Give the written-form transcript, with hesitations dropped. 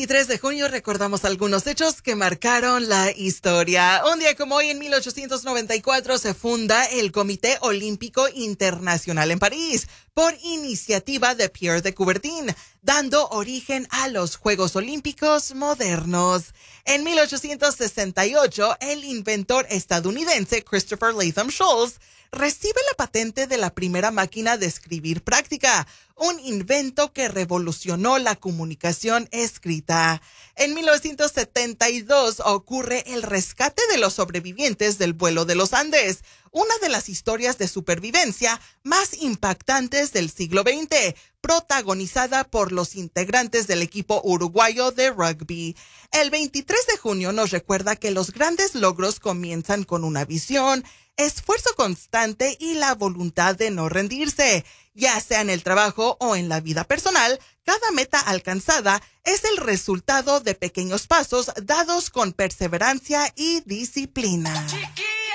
23 de junio recordamos algunos hechos que marcaron la historia. Un día como hoy, en 1894, se funda el Comité Olímpico Internacional en París por iniciativa de Pierre de Coubertin, dando origen a los Juegos Olímpicos modernos. En 1868, el inventor estadounidense Christopher Latham Scholes recibe la patente de la primera máquina de escribir práctica, un invento que revolucionó la comunicación escrita. En 1972 ocurre el rescate de los sobrevivientes del vuelo de los Andes, una de las historias de supervivencia más impactantes del siglo XX, protagonizada por los integrantes del equipo uruguayo de rugby. El 23 de junio nos recuerda que los grandes logros comienzan con una visión, esfuerzo constante y la voluntad de no rendirse. Ya sea en el trabajo o en la vida personal, cada meta alcanzada es el resultado de pequeños pasos dados con perseverancia y disciplina.